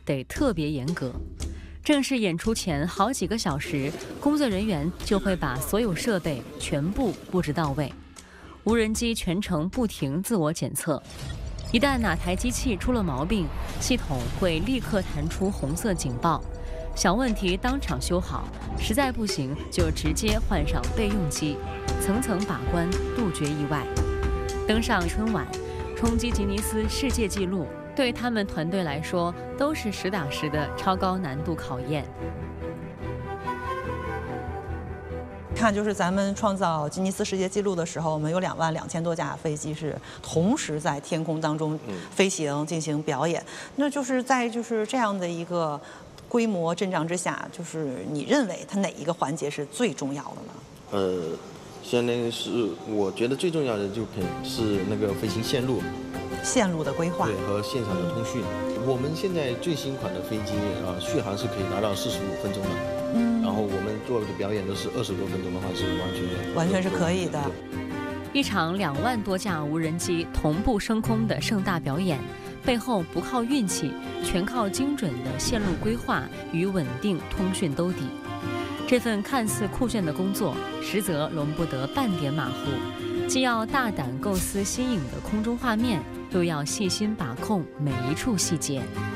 得特别严格。正式演出前好几个小时，工作人员就会把所有设备全部布置到位，无人机全程不停自我检测。一旦哪台机器出了毛病，系统会立刻弹出红色警报，小问题当场修好，实在不行就直接换上备用机，层层把关，杜绝意外。登上春晚，冲击吉尼斯世界纪录，对他们团队来说都是实打实的超高难度考验。 看，就是咱们创造吉尼斯世界纪录的时候，我们有22000多架飞机是同时在天空当中飞行进行表演。那就是在这样的一个规模阵仗之下，就是你认为它哪一个环节是最重要的呢？ 相当于是我觉得最重要的就肯定是那个飞行线路的规划， 对，和现场的通讯。我们现在最新款的飞机续航是可以达到45分钟的。然后我们做的表演都是20多分钟的话，是完全是可以的。 一场2万多架无人机同步升空的盛大表演，背后不靠运气，全靠精准的线路规划与稳定通讯兜底。这份看似酷炫的工作，实则容不得半点马虎，既要大胆构思新颖的空中画面，又要细心把控每一处细节。